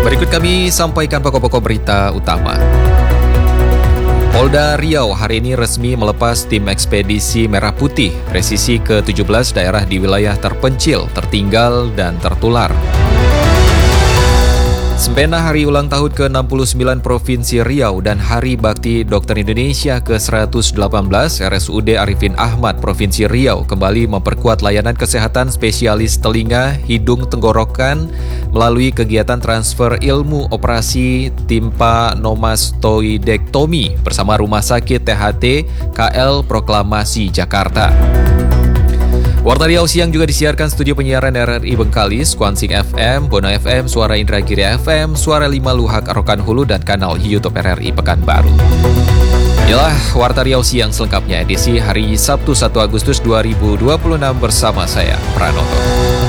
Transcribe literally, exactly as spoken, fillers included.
Berikut kami sampaikan pokok-pokok berita utama. Polda Riau hari ini resmi melepas tim ekspedisi Merah Putih presisi ke tujuh belas daerah di wilayah terpencil, tertinggal, dan tertular. Sempena Hari Ulang Tahun ke enam puluh sembilan Provinsi Riau dan Hari Bakti Dokter Indonesia ke seratus delapan belas, R S U D Arifin Ahmad Provinsi Riau kembali memperkuat layanan kesehatan spesialis telinga, hidung, tenggorokan melalui kegiatan transfer ilmu operasi timpanomastoidektomi bersama Rumah Sakit T H T K L Proklamasi Jakarta. Warta Riau Siang juga disiarkan studio penyiaran R R I Bengkalis, Kuansing F M, Bona F M, Suara Indragiri F M, Suara lima Luhak Arokan Hulu, dan kanal YouTube R R I Pekanbaru. Inilah Warta Riau Siang selengkapnya edisi hari Sabtu satu Agustus dua ribu dua puluh enam bersama saya, Pranoto.